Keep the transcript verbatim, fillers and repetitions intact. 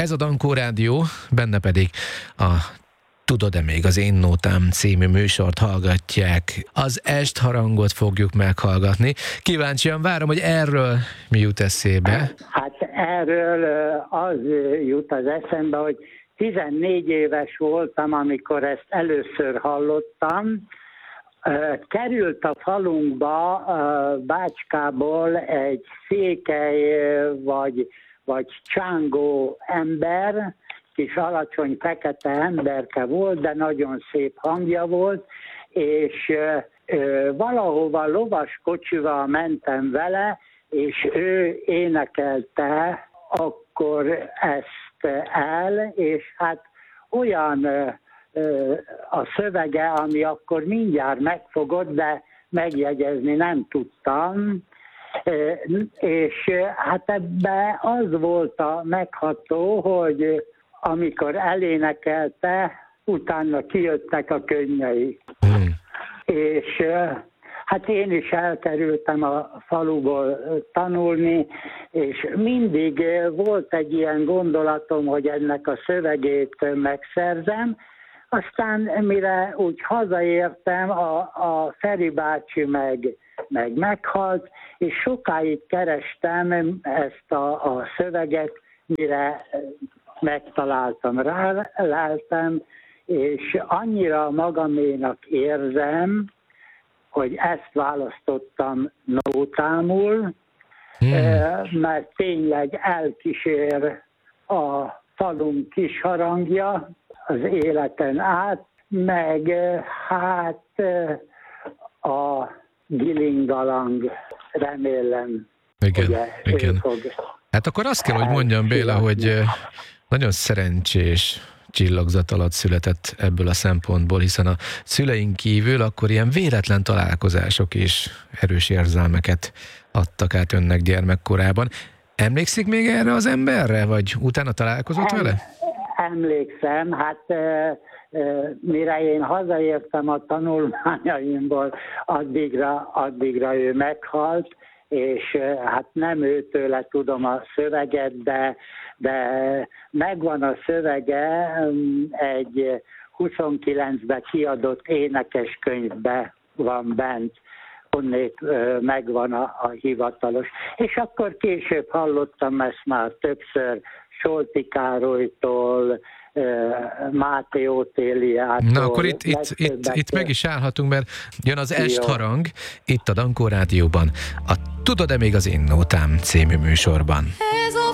Ez a Dankó Rádió, benne pedig a Tudod-e még az Én Nótám című műsort hallgatják. Az est harangot fogjuk meghallgatni. Kíváncsian várom, hogy erről mi jut eszébe. Hát erről az jut az eszembe, hogy tizennégy éves voltam, amikor ezt először hallottam. Került a falunkba Bácskából egy székely vagy, vagy csángó ember, kis alacsony fekete emberke volt, de nagyon szép hangja volt, és ö, valahova lovas kocsival mentem vele, és ő énekelte akkor ezt el, és hát olyan ö, ö, a szövege, ami akkor mindjárt megfogott, de megjegyezni nem tudtam, ö, és hát ebbe az volt a megható, hogy amikor elénekelte, utána kijöttek a könnyei. Mm. És hát én is elkerültem a faluból tanulni, és mindig volt egy ilyen gondolatom, hogy ennek a szövegét megszerzem. Aztán mire úgy hazaértem, a, a Feri bácsi meg, meg meghalt, és sokáig kerestem ezt a, a szöveget, mire megtaláltam, ráleltem, és annyira magaménak érzem, hogy ezt választottam nótámul, hmm. mert tényleg elkísér a falunk kis harangja az életen át, meg hát a gilingalang, remélem, igen, hogy igen. fog. Hát akkor azt kell, hogy mondjam, Béla, hogy nagyon szerencsés csillagzat alatt született ebből a szempontból, hiszen a szüleink kívül akkor ilyen véletlen találkozások és erős érzelmeket adtak át önnek gyermekkorában. Emlékszik még erre az emberre, vagy utána találkozott em, vele? Emlékszem, hát e, e, mire én hazaértem a tanulmányaimból, addigra, addigra ő meghalt, és hát nem őtőle tudom a szöveget, de, de megvan a szövege egy huszonkilencben kiadott énekeskönyvbe van bent, onnét megvan a, a hivatalos. És akkor később hallottam ezt már többször Solti Károlytól, Máté Otéliától. Na akkor itt, itt, itt, itt meg is állhatunk, mert jön az est harang, itt a Dankó Rádióban, a Tudod-e még az Én Nótám című műsorban.